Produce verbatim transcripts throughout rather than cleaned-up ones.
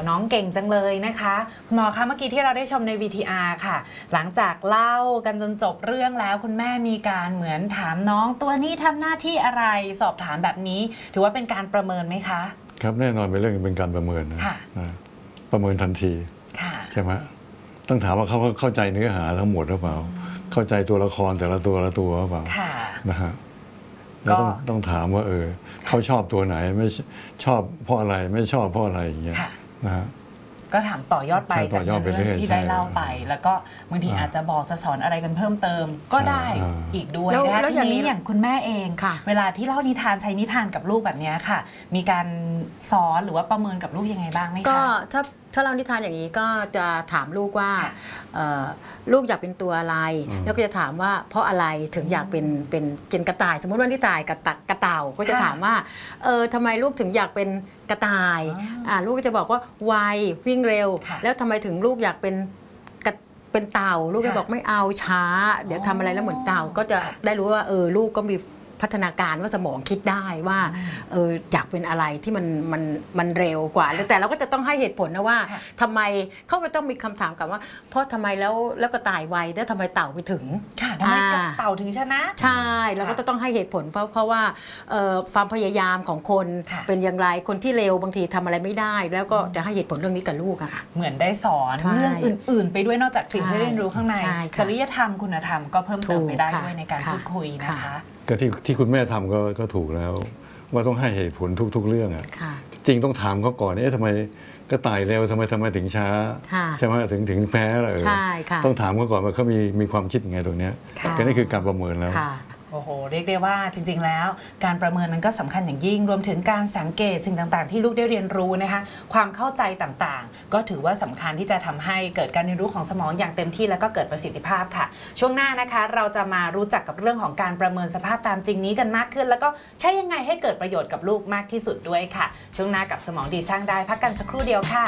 น้องเก่งจังเลยนะคะคุณหมอคะเมื่อกี้ที่เราได้ชมใน วี ที อาร์ ค่ะหลังจากเล่ากันจนจบเรื่องแล้วคุณแม่มีการเหมือนถามน้องตัวนี้ทำหน้าที่อะไรสอบถามแบบนี้ถือว่าเป็นการประเมินไหมคะครับแน่นอนเป็นเรื่องเป็นการประเมินนะประเมินทันทีใช่ไหมต้องถามว่าเขาเข้าใจเนื้อหาทั้งหมดหรือเปล่าเข้าใจตัวละครแต่ละตัวละตัวหรือเปล่านะฮะแล้วต้องต้องถามว่าเออเขาชอบตัวไหนไม่ชอบเพราะอะไรไม่ชอบเพราะอะไรอย่างเงี้ยนะฮะก็ถามต่อยอดไปจากเรื่องที่ได้เล่าไปแล้วก็บางทีอาจจะบอกจะสอนอะไรกันเพิ่มเติมก็ได้อีกด้วยนะคะทีนี้อย่างคุณแม่เองเวลาที่เล่านิทานใช้นิทานกับลูกแบบนี้ค่ะมีการสอนหรือว่าประเมินกับลูกยังไงบ้างไหมคะก็ถ้าถ้าเรานิทานอย่างนี้ก็จะถามลูกว่าลูกอยากเป็นตัวอะไรแล้วก็จะถามว่าเพราะอะไรถึงอยากเป็นเป็นเป็นกระต่ายสมมติว่านิทานกระตักกระเต่าก็จะถามว่าเออทำไมลูกถึงอยากเป็นกระต่ายอ่าลูกก็จะบอกว่าไววิ่งเร็วแล้วทำไมถึงลูกอยากเป็นเป็นเต่าลูกก็บอกไม่เอาช้าเดี๋ยวทำอะไรแล้วเหมือนเต่าก็จะได้รู้ว่าเออลูกก็มีพัฒนาการว่าสมองคิดได้ว่าเอออยากเป็นอะไรที่มันมันมันเร็วกว่าแต่เราก็จะต้องให้เหตุผลนะว่าทำไมเขาก็ต้องมีคำถามกับว่าเพราะทำไมแล้วแล้วก็ตายไวแล้วทำไมเต่าไปถึงทำไมเต่าถึงชนะใช่เราก็จะต้องให้เหตุผลเพราะเพราะว่าความพยายามของคนเป็นอย่างไรคนที่เร็วบางทีทำอะไรไม่ได้แล้วก็จะให้เหตุผลเรื่องนี้กับลูกอะค่ะเหมือนได้สอนเรื่องอื่นๆไปด้วยนอกจากสิ่งที่เรียนรู้ข้างในจริยธรรมคุณธรรมก็เพิ่มเติมไปได้ด้วยในการพูดคุยนะคะก็ที่ที่คุณแม่ทำก็ก็ถูกแล้วว่าต้องให้เหตุผลทุกๆเรื่องอ่ะจริงต้องถามเขาก่อนเอ๊ะทำไมก็ตายเร็วทำไมทำไมถึงช้าใช่ไหมถึงถึงแพ้อะไรต้องถามเขาก่อนว่าเขามีมีความคิดยังไงตรงนี้ก็นี่คือการประเมินแล้วโอ้โหเรียกได้ว่าจริงๆแล้วการประเมินนั้นก็สำคัญอย่างยิ่งรวมถึงการสังเกตสิ่งต่างๆที่ลูกได้เรียนรู้นะคะความเข้าใจต่างๆก็ถือว่าสำคัญที่จะทำให้เกิดการเรียนรู้ของสมองอย่างเต็มที่แล้วก็เกิดประสิทธิภาพค่ะช่วงหน้านะคะเราจะมารู้จักกับเรื่องของการประเมินสภาพตามจริงนี้กันมากขึ้นแล้วก็ใช้ยังไงให้เกิดประโยชน์กับลูกมากที่สุดด้วยค่ะช่วงหน้ากับสมองดีสร้างได้พักกันสักครู่เดียวค่ะ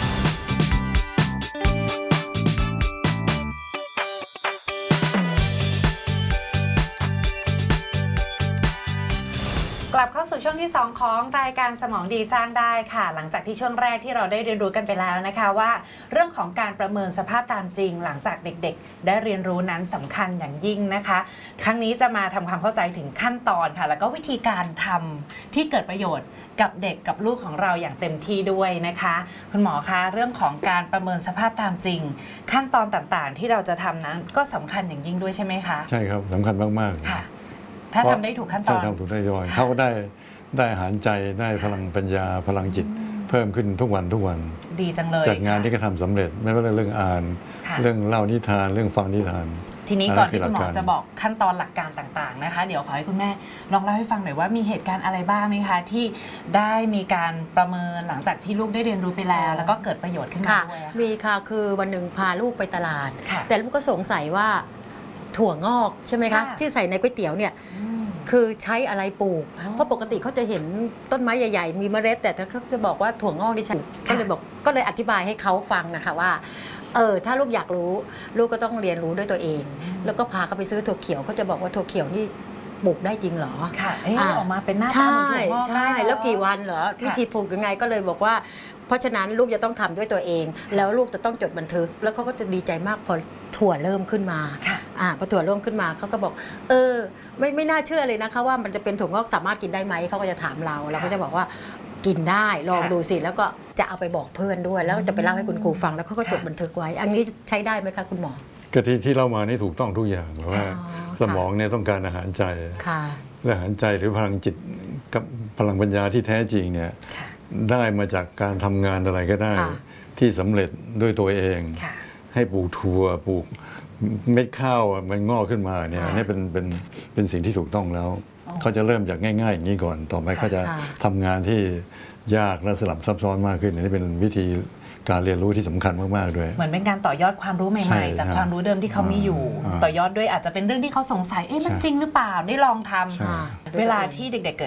กลับเข้าสู่ช่วงที่สองของรายการสมองดีสร้างได้ค่ะหลังจากที่ช่วงแรกที่เราได้เรียนรู้กันไปแล้วนะคะว่าเรื่องของการประเมินสภาพตามจริงหลังจากเด็กๆได้เรียนรู้นั้นสำคัญอย่างยิ่งนะคะครั้งนี้จะมาทำความเข้าใจถึงขั้นตอนค่ะแล้วก็วิธีการทำที่เกิดประโยชน์กับเด็กกับลูกของเราอย่างเต็มที่ด้วยนะคะคุณหมอคะเรื่องของการประเมินสภาพตามจริงขั้นตอนต่างๆที่เราจะทำนั้นก็สำคัญอย่างยิ่งด้วยใช่ไหมคะใช่ครับสำคัญมากๆค่ะถ้าทำได้ถูกขั้นตอนถ้าทำถูกได้ย่อยเขาก็ได้ได้อาหารใจได้พลังปัญญาพลังจิตเพิ่มขึ้นทุกวันทุกวันดีจังเลยจากงานที่เขาทำสำเร็จไม่ว่าเรื่องอ่านเรื่องเล่านิทานเรื่องฟังนิทานทีนี้ก่อนที่คุณหมอจะบอกขั้นตอนหลักการต่างๆนะคะเดี๋ยวขอให้คุณแม่ลองเล่าให้ฟังหน่อยว่ามีเหตุการณ์อะไรบ้างไหมคะที่ได้มีการประเมินหลังจากที่ลูกได้เรียนรู้ไปแล้วแล้วก็เกิดประโยชน์ขึ้นมาด้วยมีค่ะคือวันหนึ่งพาลูกไปตลาดแต่ลูกก็สงสัยว่าถั่วงอกใช่ไหมคะที่ใส่ในก๋วยเตี๋ยวเนี่ยคือใช้อะไรปลูกเพราะปกติเขาจะเห็นต้นไม้ใหญ่ๆมีเมล็ดแต่เขาจะบอกว่าถั่วงอกดิฉันก็เลยบอกก็เลยอธิบายให้เขาฟังนะคะว่าเออถ้าลูกอยากรู้ลูกก็ต้องเรียนรู้ด้วยตัวเองแล้วก็พาเขาไปซื้อถั่วเขียวเขาจะบอกว่าถั่วเขียวนี่ปลูกได้จริงเหรอค่ะออกมาเป็นหน้าตาเหมือนถั่วงอกใช่แล้วกี่วันเหรอวิธีปลูกยังไงก็เลยบอกว่าเพราะฉะนั้นลูกจะต้องทำด้วยตัวเองแล้วลูกจะต้องจดบันทึกแล้วเขาก็จะดีใจมากพอถั่วเริ่มขึ้นมาอ่าพอถั่วเริ่มขึ้นมาเขาก็บอกเออไม่ไม่น่าเชื่อเลยนะคะว่ามันจะเป็นถั่วงอกสามารถกินได้ไหมเขาก็จะถามเราเราก็จะบอกว่ากินได้ลองดูสิแล้วก็จะเอาไปบอกเพื่อนด้วยแล้วจะไปเล่าให้คุณครูฟังแล้วเขาก็จดบันทึกไว้อันนี้ใช้ได้ไหมคะคุณหมอก็ที่ที่เล่ามานี่ถูกต้องทุกอย่างเพราะว่าสมองเนี่ยต้องการอาหารใจและอาหารใจหรือพลังจิตกับพลังปัญญาที่แท้จริงเนี่ยได้มาจากการทำงานอะไรก็ได้ที่สำเร็จด้วยตัวเองให้ปลูกถั่วปลูกเม็ดข้าวมันงอกขึ้นมาเนี่ยนี่เป็นเป็นเป็นสิ่งที่ถูกต้องแล้วเขาจะเริ่มจากง่ายๆอย่างนี้ก่อนต่อไปเขาจะทำงานที่ยากและสลับซับซ้อนมากขึ้นนี่เป็นวิธีการเรียนรู้ที่สำคัญมากๆด้วยเหมือนเป็นการต่อยอดความรู้ใหม่ๆจากความรู้เดิมที่เขามีอยู่ต่อยอดด้วยอาจจะเป็นเรื่องที่เขาสงสัยเอ๊ะมันจริงหรือเปล่าได้ลองทำเวลาที่เด็กๆเกิด